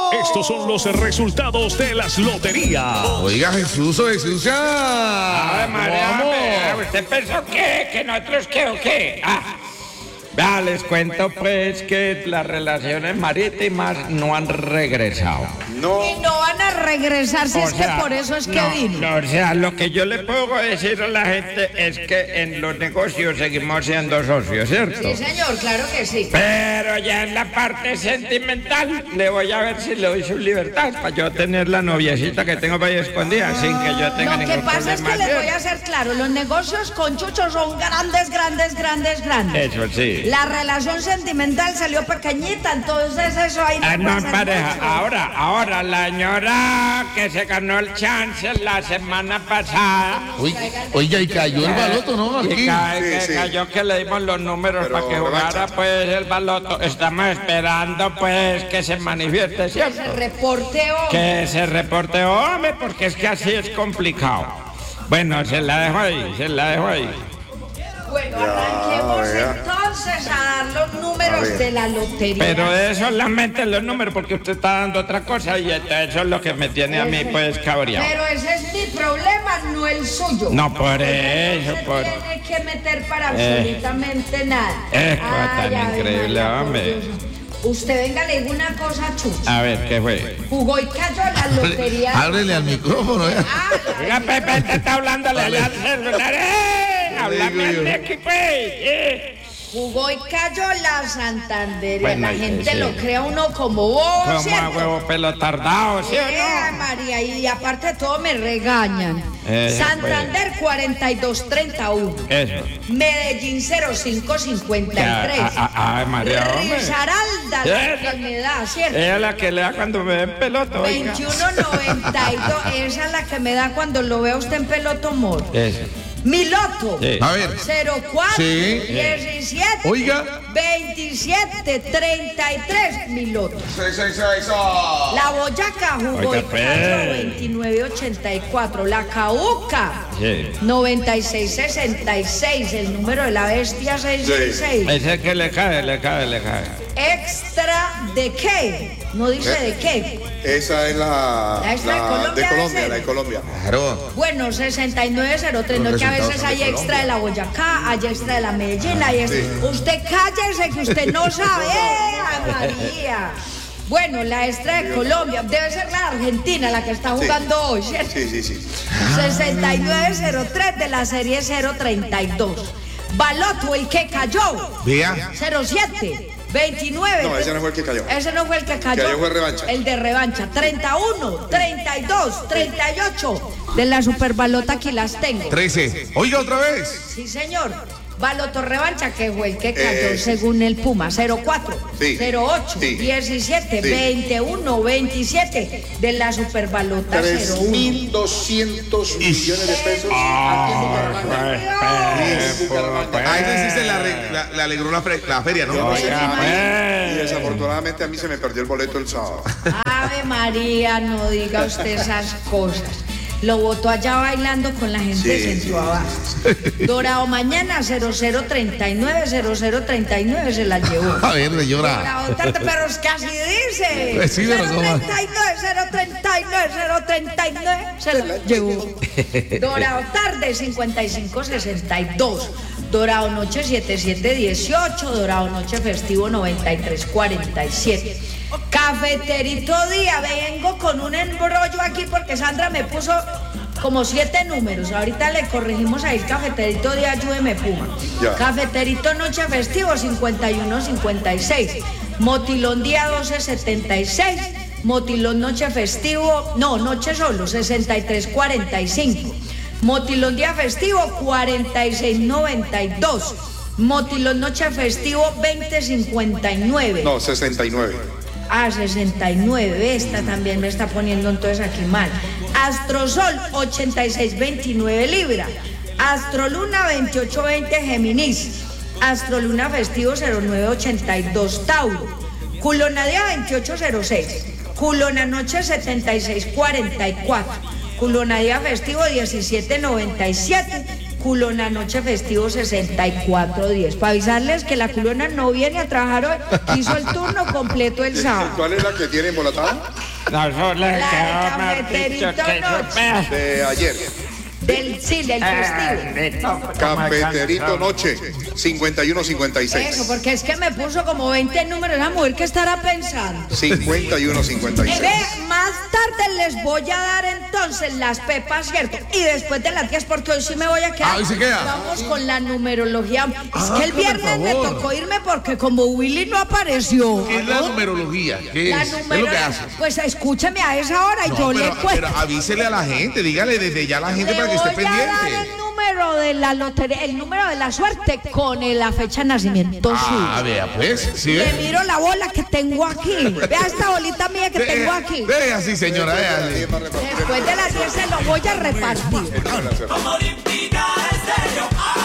Estos son los resultados de las loterías. Oiga, Jesús, Ave María, ¿usted pensó que nosotros qué o qué? Vea, les cuento pues que las relaciones marítimas no han regresado. No. Y no van a regresar si O es sea, que por eso es que vino. No, o sea, lo que yo le puedo decir a la gente es que en los negocios seguimos siendo socios, ¿cierto? Sí, señor, claro que sí. Pero ya en la parte sentimental le voy a ver si le doy su libertad para yo tener la noviecita que tengo por ahí escondida sin que yo tenga Lo ningún que pasa es problema. que les voy a hacer claro, los negocios con Chucho son grandes. Eso sí. La relación sentimental salió pequeñita, entonces eso ahí no No, pasa pareja, mucho. ahora la señora que se ganó el chance la semana pasada. Oiga, y cayó el baloto, ¿no? Y Aquí. Sí. cayó que le dimos los números Pero para que jugara revancha. pues el baloto. Estamos esperando pues que se manifieste, Se ¿cierto? reporteó. Que se reporte, hombre, porque es que así es complicado. Bueno, se la dejo ahí. Bueno, arranquemos vea. entonces a dar los números de la lotería. Pero es solamente los números porque usted está dando otra cosa y eso es lo que me tiene a mí pues cabreado. Pero ese es mi problema, no el suyo. No, por Porque eso, no se por... tiene que meter para absolutamente nada. cosa tan Ave increíble, María, por hombre. Dios. Usted venga, le digo una cosa, Chucho. A ver, ¿qué fue? Jugó y cayó la lotería. Ábrele al micrófono. Oiga, Pepe, te está hablándole allá al celular. Háblame Digo yo. al aquí, pues. Jugó y cayó la Santander. Bueno, la gente sí. lo cree a uno como bobo, Como a ¿cierto? huevo pelo tardado, ¿sí o no? María, y aparte de todo me regañan. Santander 4231. Eso. Medellín 0553. María, hombre. Risaralda, la que me da, ¿cierto? Ella es la que le da cuando me den pelota, oiga. 2192, esa es la que me da cuando lo vea usted en peloto mor. Eso. Mi loto. Sí. A ver. 04 Sí. 17 Oiga. 27 33 mi loto. 666. La Boyacá jugó Oiga, y cayó 2984. La Cauca Sí. 9666. El número de la bestia 666. Ese que le cae. Extra de qué? No dice de qué. Esa es la extra de Colombia, de debe Colombia, ser. la de Colombia. Claro. Bueno, 6903, no que a veces hay extra de la Boyacá, hay extra de la Medellín, hay extra. Usted cállese que usted no sabe, María. Bueno, la extra de Colombia, debe ser la Argentina la que está jugando hoy, ¿cierto? Sí. 6903 de la serie 032. Baloto, el que cayó. Vea. 07. 29. No, ese no fue el que cayó. Ese no fue el que cayó. Cayó fue revancha. El de revancha. 31, 32, 38. De la superbalota aquí las tengo. 13. Oiga, otra vez. Sí, señor. Baloto revancha, que fue el que cayó Sí. según el Puma. 04, Sí. 08, Sí. 17, Sí. 21, 27. De la superbalota 01. 3.200 millones de pesos aquí en Bucaramanga. A ese sí se le alegró la feria, ¿no? Oiga, Y desafortunadamente a mí se me perdió el boleto el sábado. Ave María, no diga usted esas cosas. Lo botó allá bailando con la gente de Centro Abajo. Dorado mañana 0039 se la llevó. A ver, señora. Dorado tarde, pero es que así dice. Pues sí, pero ¿cómo? 039 se la llevó. Dorado tarde 5562. Dorado noche 7718. Dorado noche festivo 9347. Cafeterito Día, vengo con un embrollo aquí porque Sandra me puso como 7 números. Ahorita le corregimos ahí, Cafeterito Día, ayúdeme, Puma. Ya. Cafeterito Noche Festivo 5156. Motilón Día 1276. Motilón Noche Festivo, no, Noche Solo 6345. Motilón Día Festivo 4692. Motilón Noche Festivo 2059. No, 69. 69, esta también me está poniendo entonces aquí mal. Astrosol 8629 Libra. Astroluna 2820 Géminis. Astroluna Festivo 0982 Tauro. Culonadía 2806. Culona Noche 7644. Culonadía Festivo 1797. Culona Noche Festivo 6410. Para avisarles que la Culona no viene a trabajar hoy, hizo el turno completo el sábado. ¿Cuál es la que tiene embolatada? No, le La quedó de mejor dicho Cafeterito que Noche. De ayer. Del festivo. Cafeterito Noche, 5156. Eso, porque es que me puso como 20 números. La mujer que estará pensando. 5156. Ve, más tarde les voy a dar entonces las pepas, ¿cierto? Y después de las 10, porque hoy sí me voy a quedar. Ah, hoy se queda. Vamos con la numerología. Es que el por viernes me favor. tocó irme porque como Willy no apareció. ¿Qué es la numerología? ¿Qué La es? ¿Qué es lo que hace? Pues escúcheme a esa hora y yo le cuento. Pero avísele a la gente, dígale desde ya a la gente para que esté voy a dar pendiente. el número de la lotería, el número de la suerte con la fecha de nacimiento suya. Vea, pues, sí. Le miro la bola que tengo aquí. Vea esta bolita mía que tengo aquí. Vea así, señora, vea así. Después de las 10 se lo voy a repartir. Como Olímpica Estéreo.